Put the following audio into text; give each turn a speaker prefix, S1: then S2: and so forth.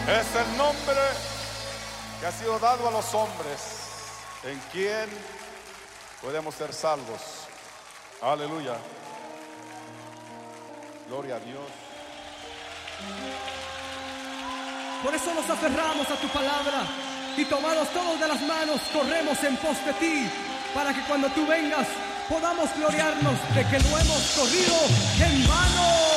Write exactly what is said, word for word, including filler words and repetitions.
S1: Es el nombre que ha sido dado a los hombres, en quien podemos ser salvos. Aleluya. Gloria a Dios.
S2: Por eso nos aferramos a tu palabra y tomados todos de las manos corremos en pos de ti, para que cuando tú vengas podamos gloriarnos de que no hemos corrido en vano.